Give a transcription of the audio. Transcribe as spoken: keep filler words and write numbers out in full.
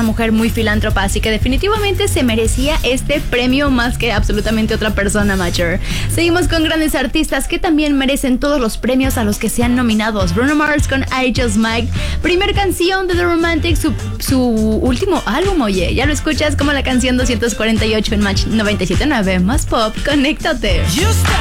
una mujer muy filántropa, así que definitivamente se merecía este premio más que absolutamente otra persona, Mature. Seguimos con grandes artistas que también merecen todos los premios a los que sean nominados. Bruno Mars con I Just Might, primer canción de The Romantics, su, su último álbum, oye, ya lo escuchas como la canción doscientos cuarenta y ocho en Match noventa y siete punto nueve, más pop, conéctate.